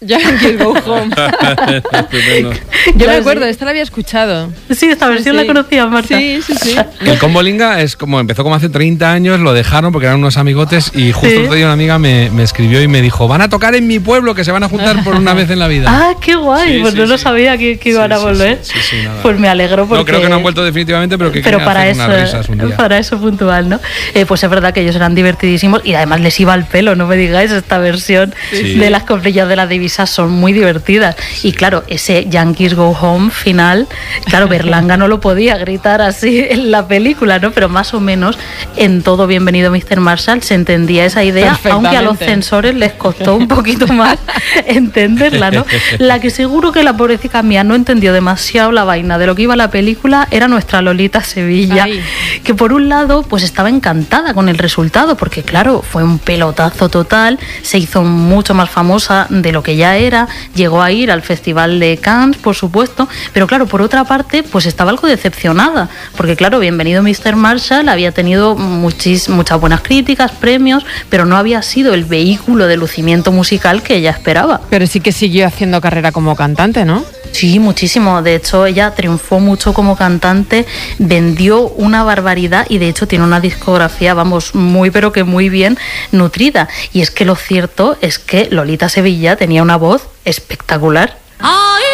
Yankees Go Home. Yo me acuerdo, esta la había escuchado. Sí, esta versión la conocía, Marta. Sí. El Combo Linga es como empezó como hace 30 años, lo dejaron porque eran unos amigotes y justo el otro día una amiga me escribió y me dijo, van a tocar en mi pueblo, que se van a juntar por una vez en la vida. Ah, qué guay, pues no lo sabía que iban a volver. Pues me alegro porque... No, creo que no han vuelto definitivamente, pero que para hacer unas risas un día. Para eso puntual, ¿no? Pues es verdad que ellos eran divertidísimos y además les iba al pelo, no me digáis, esta versión de las coprillas de la divisa son muy divertidas. Y claro, ese Yankees Go Home final, claro, Berlanga no lo podía gritar así en la película, ¿no? Pero más o menos en todo Bienvenido Mr. Marshall se entendía esa idea, aunque a los censores les costó un poquito más entenderla, ¿no? La que seguro que la pobrecita mía no entendió demasiado la vaina de lo que iba la película era nuestra Lolita Sevilla, que por un lado pues estaba encantada con el resultado, porque claro, fue un pelotazo total, se hizo mucho más famosa de lo que ya era, llegó a ir al Festival de Cannes, por supuesto, pero claro, por otra parte, pues estaba algo decepcionada, porque claro, Bienvenido Mr. Marshall había tenido muchas buenas críticas, premios, pero no había sido el vehículo de lucimiento musical que ella esperaba. Pero sí que siguió haciendo carrera como cantante, ¿no? Sí, muchísimo. De hecho, ella triunfó mucho como cantante, vendió una barbaridad y de hecho tiene una discografía, vamos, muy pero que muy bien nutrida. Y es que lo cierto es que Lolita Sevilla tenía una voz espectacular.